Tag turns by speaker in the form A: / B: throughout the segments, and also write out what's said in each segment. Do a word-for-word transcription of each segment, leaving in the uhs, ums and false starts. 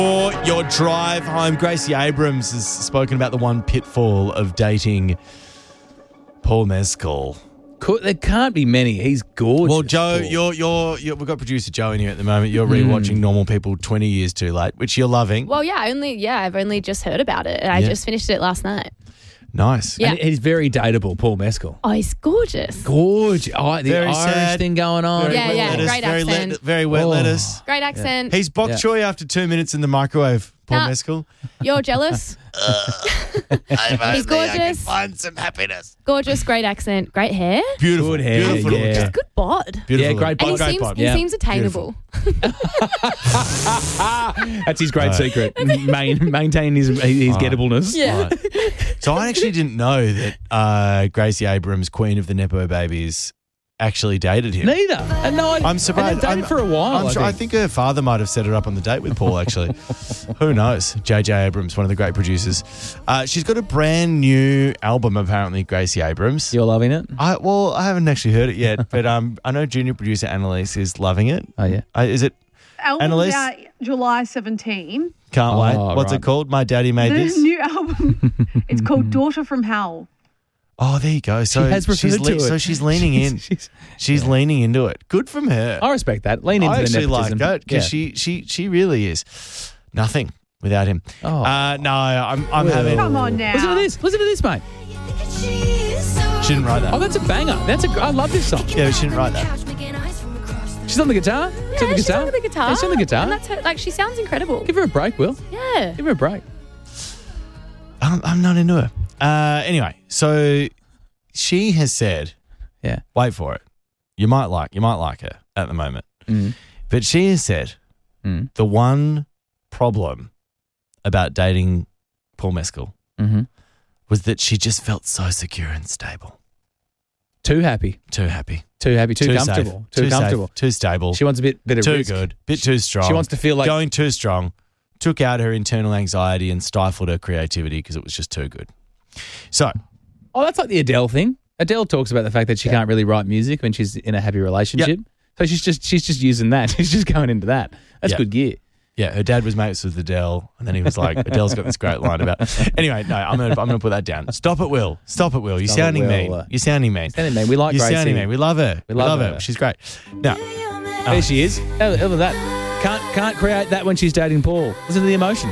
A: For your drive home, Gracie Abrams has spoken about the one pitfall of dating Paul Mescal.
B: Could, there can't be many. He's gorgeous.
A: Well, Joe,
B: Paul.
A: you're, you're, you're, we've got producer Joe in here at the moment. You're rewatching Normal People twenty years too late, which you're loving.
C: Well, yeah, I only yeah, I've only just heard about it, and I
A: Yeah.
C: just finished it last night.
A: Nice.
C: Yeah.
B: And he's very dateable, Paul Mescal.
C: Oh, he's gorgeous.
B: Gorgeous. Oh, the
A: Very
B: Irish
A: sad.
B: thing going on.
A: Very
C: Yeah,
A: wet
C: yeah,
A: lettuce,
C: great
A: very,
C: accent.
A: let- very wet
B: Oh.
A: lettuce.
C: Great accent.
A: He's bok
B: Yeah.
A: choy after two minutes in the microwave, Paul
C: Nah.
A: Mescal.
C: You're jealous. He's gorgeous.
A: find some happiness.
C: Gorgeous, great accent, great hair.
A: Beautiful.
B: Good hair,
A: Beautiful.
B: yeah.
A: Just
C: Good bod.
A: beautiful.
B: Yeah, great
C: And
B: bod.
C: he
A: Great
C: seems
A: bod.
C: he
B: Yeah.
C: seems attainable.
B: That's his great
A: Right.
B: secret. Main, maintaining his his
A: Oh.
B: gettableness.
C: Yeah.
A: Right. So I actually didn't know that uh, Gracie Abrams, Queen of the Nepo Babies, actually dated him.
B: Neither. And no, I,
A: I'm surprised.
B: And they've dated
A: I'm-
B: for a while.
A: I'm sure,
B: I
A: I
B: think.
A: think her father might have set her up on the date with Paul, actually. Who knows? J J Abrams, one of the great producers. Uh, she's got a brand new album, apparently, Gracie Abrams.
B: You're loving it.
A: I, well, I haven't actually heard it yet, but um, I know junior producer Annalise is loving it.
B: Oh yeah.
A: Uh, is it?
D: Album's
A: Annalise?
D: out July seventeenth.
A: Can't
B: Oh,
A: wait. What's
B: right.
A: it called? My Daddy Made
D: The
A: This?
D: new album, it's called Daughter from Hell.
A: Oh, there you go. So
B: has
A: she's
B: referred to it.
A: So she's leaning in.
B: She's-
A: She's leaning into it. Good from her.
B: I respect that. Lean into
A: I
B: the
A: actually like
B: nepotism.
A: that because
B: Yeah.
A: she, she, she really is nothing without him.
B: Oh.
A: Uh, no, I'm, I'm
B: Well.
A: having.
D: Come on now.
B: Listen to this. Listen to this, mate.
A: She didn't write that.
B: Oh, that's a banger. That's a. I love this song.
A: Yeah, she didn't write that.
B: She's on the guitar.
C: Yeah,
B: she's on the
C: she's
B: guitar.
C: on the guitar.
B: Yeah, she's on the guitar.
C: And that's her, like, she sounds incredible.
B: Give her a break, Will.
C: Yeah.
B: Give her a break.
A: I'm, I'm not into her. Uh, anyway, so she has said,
B: Yeah.
A: wait for it. You might like, you might like her at the moment,
B: Mm.
A: but she has said
B: Mm.
A: the one problem about dating Paul Mescal
B: Mm-hmm.
A: was that she just felt so secure and stable.
B: Too happy.
A: Too happy.
B: Too happy. Too,
A: safe,
B: comfortable. Too,
A: too safe,
B: comfortable.
A: too stable.
B: She wants a bit, bit of
A: too
B: risk.
A: good. Bit too strong.
B: She wants to feel like
A: going too strong. Took out her internal anxiety and stifled her creativity because it was just too good. So,
B: Oh, that's like the Adele thing. Adele talks about the fact that she can't really write music when she's in a happy relationship. So she's just she's just using that. She's just going into that. That's
A: Yep.
B: good gear.
A: yeah, her dad was mates with Adele, and then he was like, Adele's got this great line about. Anyway, no, I'm gonna I'm gonna put that down. Stop it, Will. Stop it, Will. You're
B: Stop it,
A: sounding
B: Will.
A: mean. You're sounding mean.
B: Sounding mean. We like
A: You're
B: Gracie.
A: sounding mean. We love her.
B: We love
A: her.
B: her.
A: She's great. Now,
B: There she is. How how about that? Can't can't create that when she's dating Paul. Listen to the emotion.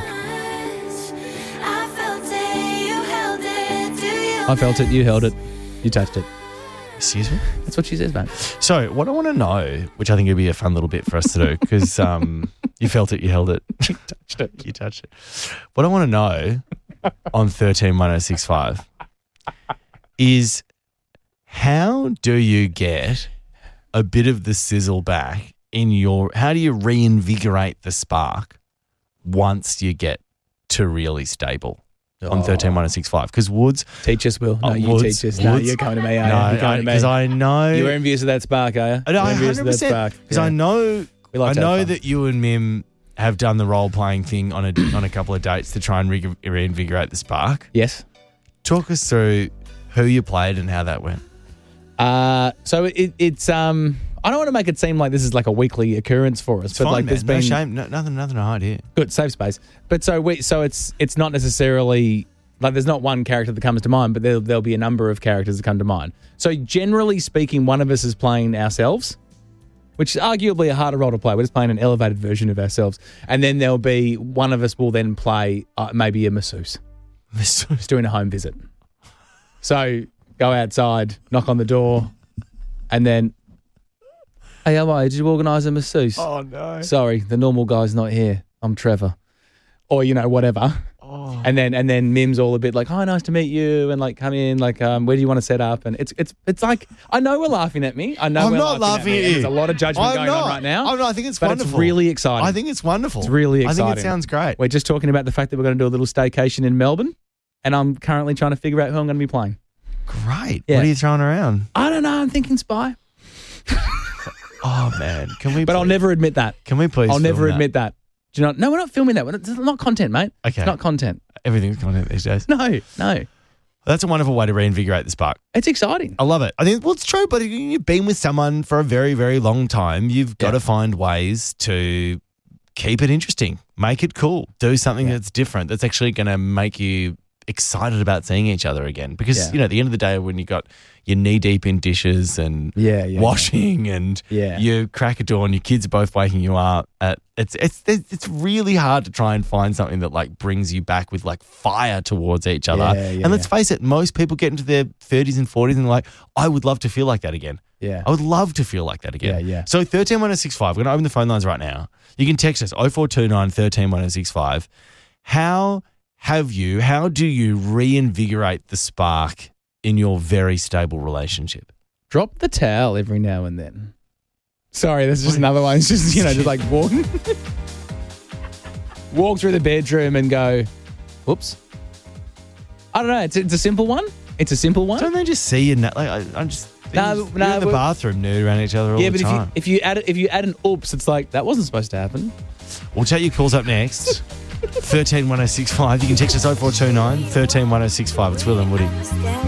B: I felt it. You held it. You touched it.
A: excuse me.
B: That's what she says, man.
A: So, what I want to know, which I think would be a fun little bit for us to do, because um, you felt it, you held it, you touched it, you touched it. What I want to know on thirteen one oh six five is how do you get a bit of the sizzle back in your, how do you reinvigorate the spark once you get to really stable on thirteen one oh six five? Because Woods,
B: Teach us, Will. No,
A: Oh,
B: you
A: Woods-
B: teach us. No,
A: Woods-
B: you're coming to me, are you?
A: no,
B: You're coming to me.
A: because I, know.
B: You're envious of that spark, are you?
A: I know,
B: You're envious
A: one
B: of
A: hundred
B: that spark.
A: percent. Because I
B: Yeah.
A: know,
B: We like
A: I
B: to have
A: know
B: fun.
A: that you and Mim have done the role playing thing on a on a couple of dates to try and re- reinvigorate the spark.
B: Yes.
A: Talk us through who you played and how that went.
B: Uh, so it, it's um. I don't want to make it seem like this is like a weekly occurrence for us,
A: It's
B: but
A: fine,
B: like
A: man.
B: there's
A: No
B: been
A: shame, no, nothing, nothing to hide here.
B: good safe space. But so we so it's it's not necessarily like there's not one character that comes to mind, but there there'll be a number of characters that come to mind. So generally speaking, one of us is playing ourselves, which is arguably a harder role to play. We're just playing an elevated version of ourselves, and then there'll be one of us will then play uh, maybe a masseuse, just doing a home visit. So go outside, knock on the door, and then, hey, how are you? Did you organise a masseuse?
A: Oh no!
B: Sorry, the normal guy's not here. I'm Trevor. Or, you know, whatever.
A: Oh.
B: And then and then Mim's all a bit like, hi, nice to meet you, and like come in, like, um, where do you want to set up? And it's it's it's like, I know we're laughing at me. I know
A: I'm
B: we're
A: not laughing
B: me,
A: at
B: and
A: you.
B: There's a lot of judgment
A: I'm
B: going
A: not.
B: on right now.
A: I'm not, I think it's
B: but
A: wonderful.
B: it's really exciting.
A: I think it's wonderful.
B: It's really
A: I
B: exciting.
A: think it sounds great.
B: We're just talking about the fact that we're going to do a little staycation in Melbourne, and I'm currently trying to figure out who I'm going to be playing.
A: Great.
B: Yeah.
A: What are you throwing around?
B: I don't know. I'm thinking Spy.
A: Oh man, can we?
B: But I'll
A: please-
B: never admit that.
A: Can we please?
B: I'll
A: film
B: never
A: that?
B: admit that. Do you know? No, we're not filming that. We're not- It's not content, mate.
A: Okay.
B: It's not content.
A: Everything's content these days.
B: No, no.
A: That's a wonderful way to reinvigorate the spark.
B: It's exciting.
A: I love it. I think, well, it's true, but you've been with someone for a very, very long time. You've got
B: Yeah.
A: to find ways to keep it interesting. Make it cool. Do something
B: Yeah.
A: that's different. That's actually going to make you excited about seeing each other again. Because,
B: Yeah.
A: you know, at the end of the day, when you got you're knee deep in dishes and
B: Yeah, yeah,
A: washing and
B: Yeah.
A: you crack a door and your kids are both waking you up, at, it's, it's, it's really hard to try and find something that like brings you back with like fire towards each other.
B: Yeah, yeah,
A: and let's
B: yeah.
A: face it, most people get into their thirties and forties and they're like, I would love to feel like that again.
B: Yeah.
A: I would love to feel like that again.
B: Yeah, yeah.
A: So thirteen one oh six five, we're going to open the phone lines right now. You can text us oh four two nine, one three one oh six five. How have you, how do you reinvigorate the spark in your very stable relationship?
B: Drop the towel every now and then. Sorry, that's just another one. It's just, you know, just like walk, walk through the bedroom and go, whoops. I don't know. It's, it's a simple one. It's a simple one.
A: Don't they just see you? Na- like, I, I'm just
B: No,
A: you're
B: no,
A: in the
B: but-
A: bathroom nude around each other all
B: yeah,
A: the
B: but if you
A: time.
B: if you add if you add an oops, it's like that wasn't supposed to happen.
A: We'll take your calls up next. thirteen one oh six five. You can text us oh four two nine, one three one oh six five. It's Will and Woody.